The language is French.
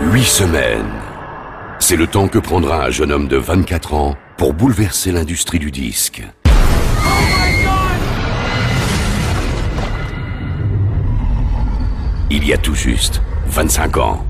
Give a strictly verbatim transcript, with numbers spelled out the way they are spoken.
Huit semaines. C'est le temps que prendra un jeune homme de vingt-quatre ans pour bouleverser l'industrie du disque. Il y a tout juste vingt-cinq ans.